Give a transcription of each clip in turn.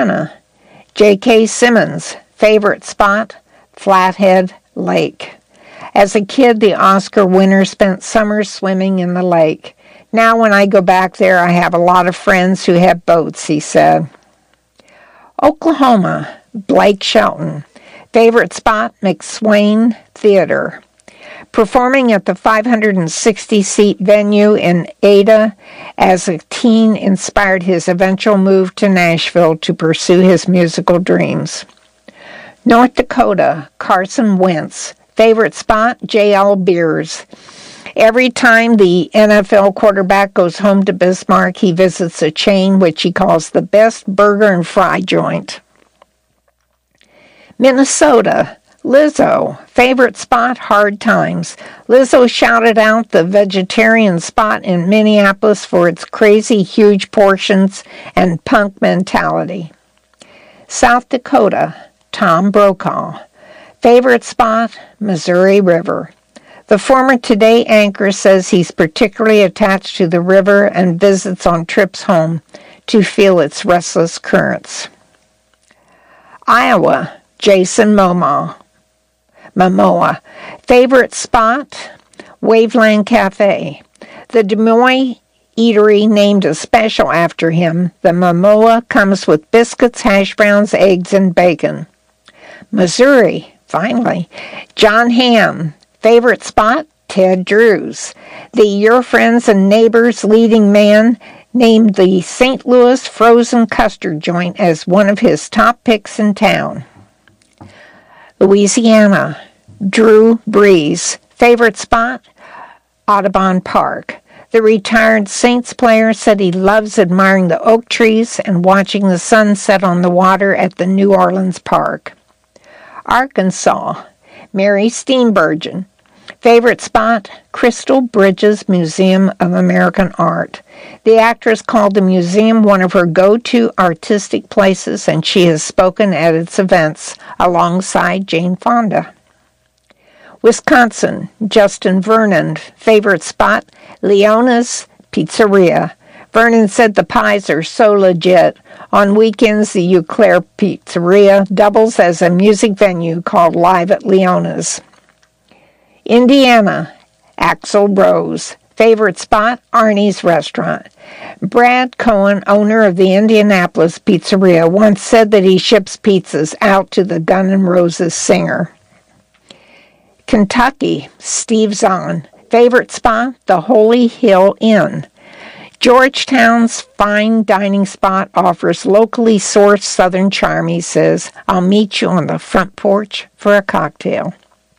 Indiana. J.K. Simmons, favorite spot, Flathead Lake. As a kid, the Oscar winner spent summers swimming in the lake. Now when I go back there, I have a lot of friends who have boats, he said. Oklahoma, Blake Shelton. Favorite spot, McSwain Theater. Performing at the 560-seat venue in Ada as a teen inspired his eventual move to Nashville to pursue his musical dreams. North Dakota, Carson Wentz. Favorite spot, J.L. Beers. Every time the NFL quarterback goes home to Bismarck, he visits a chain which he calls the best burger and fry joint. Minnesota, Lizzo. Favorite spot, Hard Times. Lizzo shouted out the vegetarian spot in Minneapolis for its crazy huge portions and punk mentality. South Dakota, Tom Brokaw. Favorite spot, Missouri River. The former Today anchor says he's particularly attached to the river and visits on trips home to feel its restless currents. Iowa, Jason Momoa. Favorite spot, Waveland Cafe. The Des Moines eatery named a special after him. The Momoa comes with biscuits, hash browns, eggs, and bacon. Missouri, finally. John Hamm. Favorite spot, Ted Drew's. The Your Friends and Neighbors leading man named the St. Louis Frozen Custard Joint as one of his top picks in town. Louisiana, Drew Brees. Favorite spot, Audubon Park. The retired Saints player said he loves admiring the oak trees and watching the sun set on the water at the New Orleans Park. Arkansas, Mary Steenburgen. Favorite spot, Crystal Bridges Museum of American Art. The actress called the museum one of her go-to artistic places, and she has spoken at its events alongside Jane Fonda. Wisconsin, Justin Vernon. Favorite spot, Leona's Pizzeria. Vernon said the pies are so legit. On weekends, the Eau Claire Pizzeria doubles as a music venue called Live at Leona's. Indiana, Axl Rose. Favorite spot, Arnie's Restaurant. Brad Cohen, owner of the Indianapolis Pizzeria, once said that he ships pizzas out to the Guns N' Roses singer. Kentucky, Steve Zahn. Favorite spot, the Holy Hill Inn. Georgetown's fine dining spot offers locally sourced Southern charm, he says. I'll meet you on the front porch for a cocktail.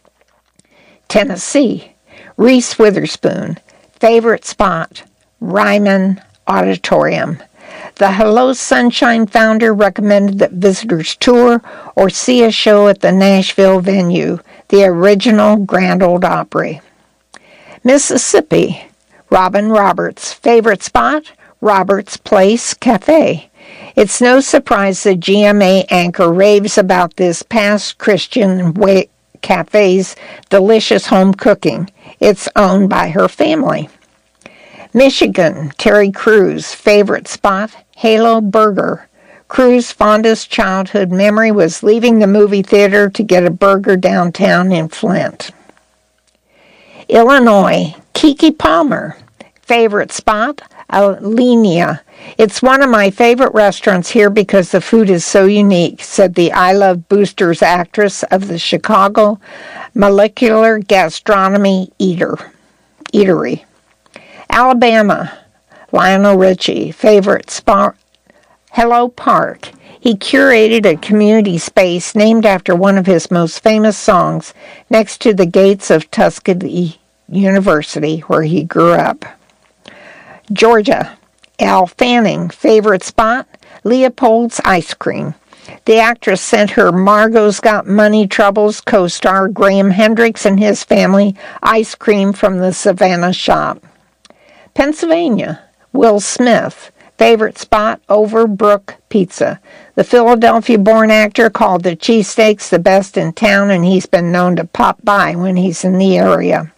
Tennessee, Reese Witherspoon. Favorite spot, Ryman Auditorium. The Hello Sunshine founder recommended that visitors tour or see a show at the Nashville venue, the original Grand Ole Opry. Mississippi, Robin Roberts. Favorite spot, Roberts Place Cafe. It's no surprise that GMA anchor raves about this past Christian cafe's delicious home cooking. It's owned by her family. Michigan, Terry Crews. Favorite spot, Halo Burger. Crews' fondest childhood memory was leaving the movie theater to get a burger downtown in Flint. Illinois, Kiki Palmer. Favorite spot, Alinea. It's one of my favorite restaurants here because the food is so unique, said the I Love Boosters actress of the Chicago Molecular Gastronomy Eatery. Alabama, Lionel Richie. Favorite spot, Hello Park. He curated a community space named after one of his most famous songs next to the gates of Tuskegee University, where he grew up. Georgia, Al Fanning. Favorite spot, Leopold's Ice Cream. The actress sent her Margot's Got Money Troubles co-star Graham Hendricks and his family ice cream from the Savannah shop. Pennsylvania, Will Smith. Favorite spot, Overbrook Pizza. The Philadelphia-born actor called the cheesesteaks the best in town, and he's been known to pop by when he's in the area.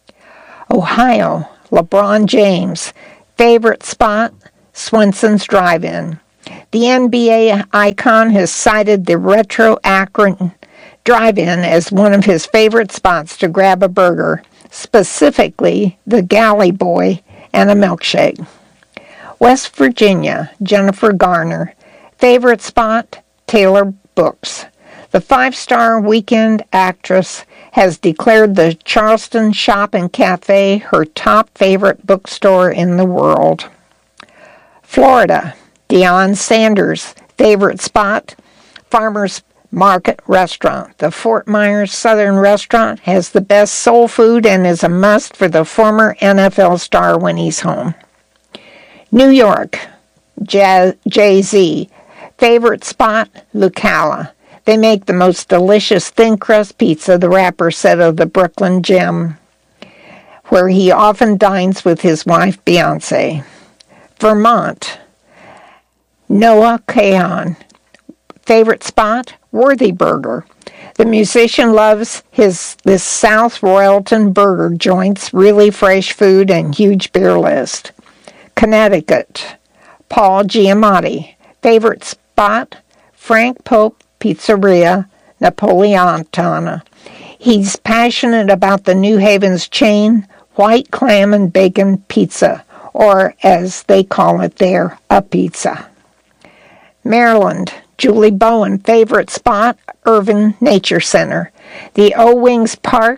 Ohio, LeBron James. Favorite spot, Swenson's Drive-In. The NBA icon has cited the Retro Akron Drive-In as one of his favorite spots to grab a burger, specifically the Galley Boy and a milkshake. West Virginia, Jennifer Garner. Favorite spot, Taylor Books. The 5-star Weekend actress has declared the Charleston Shop and Cafe her top favorite bookstore in the world. Florida, Deion Sanders. Favorite spot, Farmers Market Restaurant. The Fort Myers Southern Restaurant has the best soul food and is a must for the former NFL star when he's home. New York, Jay-Z. Favorite spot, Lucala. They make the most delicious thin crust pizza, the rapper said of the Brooklyn Gym, where he often dines with his wife, Beyonce. Vermont, Noah Kahan. Favorite spot, Worthy Burger. The musician loves this South Royalton burger joint's really fresh food and huge beer list. Connecticut, Paul Giamatti. Favorite spot, Frank Pope Pizzeria, Napoleontana. He's passionate about the New Haven's chain, White Clam and Bacon Pizza, or as they call it there, a pizza. Maryland, Julie Bowen. Favorite spot, Irvin Nature Center. The Owens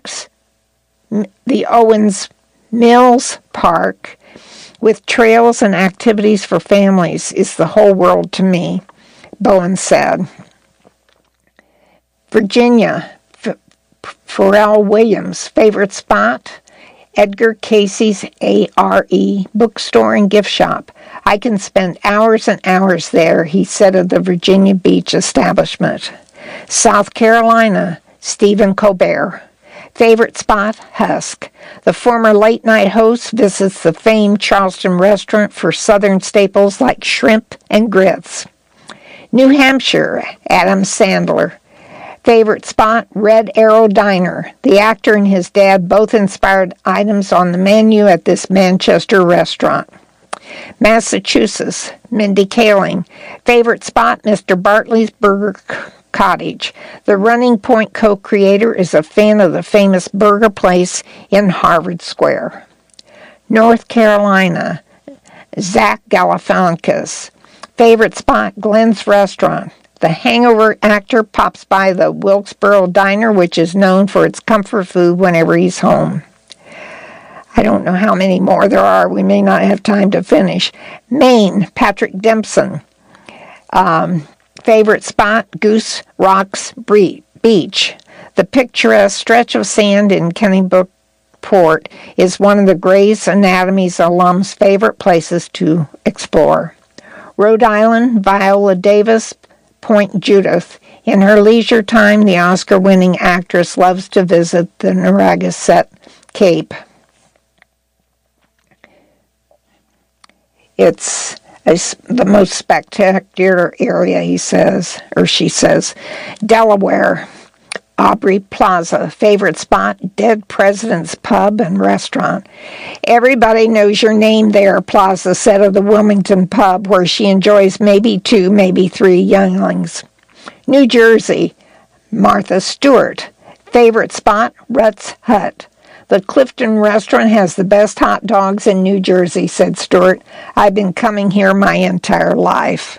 Mills Park, with trails and activities for families, is the whole world to me, Bowen said. Virginia, Pharrell Williams. Favorite spot, Edgar Casey's ARE bookstore and gift shop. I can spend hours and hours there, he said of the Virginia Beach establishment. South Carolina, Stephen Colbert. Favorite spot, Husk. The former late-night host visits the famed Charleston restaurant for southern staples like shrimp and grits. New Hampshire, Adam Sandler. Favorite spot, Red Arrow Diner. The actor and his dad both inspired items on the menu at this Manchester restaurant. Massachusetts, Mindy Kaling. Favorite spot, Mr. Bartley's Burger Cottage. The Running Point co-creator is a fan of the famous burger place in Harvard Square. North Carolina, Zach Galifianakis. Favorite spot, Glenn's Restaurant. The Hangover actor pops by the Wilkesboro Diner, which is known for its comfort food whenever he's home. I don't know how many more there are. We may not have time to finish. Maine, Patrick Dempson. Favorite spot, Goose Rocks Beach. The picturesque stretch of sand in Kennebunkport is one of the Grey's Anatomy's alums' favorite places to explore. Rhode Island, Viola Davis, Point Judith. In her leisure time, the Oscar-winning actress loves to visit the Narragansett Cape. It's the most spectacular area, he says, or she says. Delaware, Aubrey Plaza. Favorite spot, Dead President's Pub and Restaurant. Everybody knows your name there, Plaza said of the Wilmington Pub, where she enjoys maybe 2, maybe 3 younglings. New Jersey, Martha Stewart. Favorite spot, Rutt's Hut. The Clifton restaurant has the best hot dogs in New Jersey, said Stewart. I've been coming here my entire life.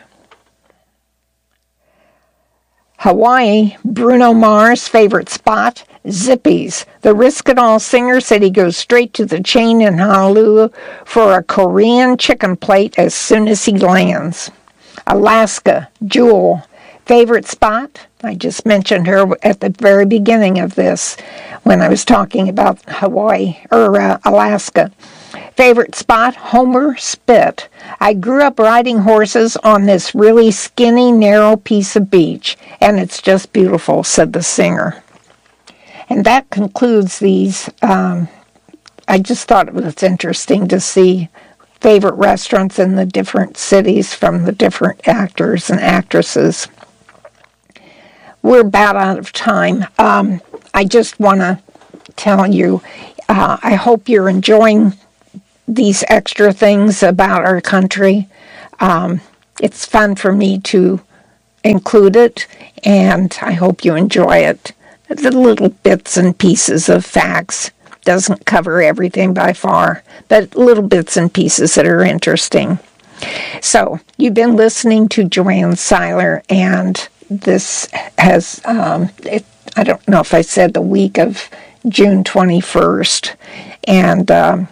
Hawaii, Bruno Mars' favorite spot, Zippy's. The Risk-It-All singer said he goes straight to the chain in Honolulu for a Korean chicken plate as soon as he lands. Alaska, Jewel. Favorite spot? I just mentioned her at the very beginning of this when I was talking about Alaska. Favorite spot, Homer Spit. I grew up riding horses on this really skinny, narrow piece of beach, and it's just beautiful, said the singer. And that concludes these. I just thought it was interesting to see favorite restaurants in the different cities from the different actors and actresses. We're about out of time. I just want to tell you, I hope you're enjoying these extra things about our country. it's fun for me to include it, and I hope you enjoy it. The little bits and pieces of facts. Doesn't cover everything by far, but little bits and pieces that are interesting. So, you've been listening to Joanne Seiler, and this has, I don't know if I said the week of June 21st, and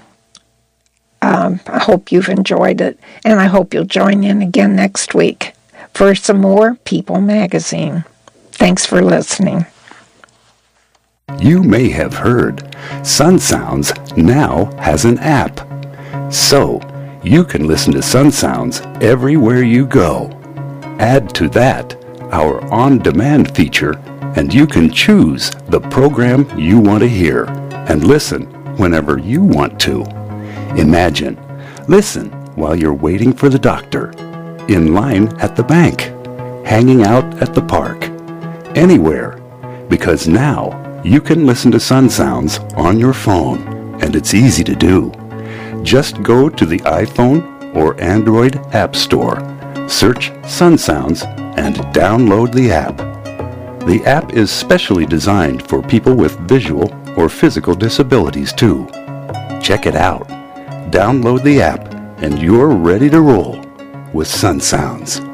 I hope you've enjoyed it, and I hope you'll join in again next week for some more People Magazine. Thanks for listening. You may have heard Sun Sounds now has an app. So, you can listen to Sun Sounds everywhere you go. Add to that our on-demand feature, and you can choose the program you want to hear and listen whenever you want to. Imagine, listen while you're waiting for the doctor, in line at the bank, hanging out at the park, anywhere, because now you can listen to Sun Sounds on your phone, and it's easy to do. Just go to the iPhone or Android App Store, search Sun Sounds, and download the app. The app is specially designed for people with visual or physical disabilities too. Check it out. Download the app, and you're ready to roll with Sun Sounds.